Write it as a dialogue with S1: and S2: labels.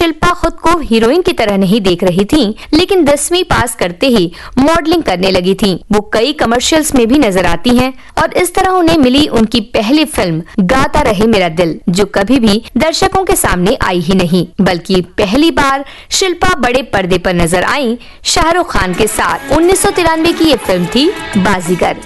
S1: शिल्पा खुद को हीरोइन की तरह नहीं देख रही थीं, लेकिन 10वीं पास करते ही मॉडलिंग करने लगी थीं। वो कई कमर्शियल्स में भी नजर आती हैं और इस तरह उन्हें मिली उनकी पहली फिल्म गाता रहे मेरा दिल, जो कभी भी दर्शकों के सामने आई ही नहीं, बल्कि पहली बार शिल्पा बड़े पर्दे पर नजर आई शाहरुख खान के साथ। 1993 की ये फिल्म थी बाजीगर।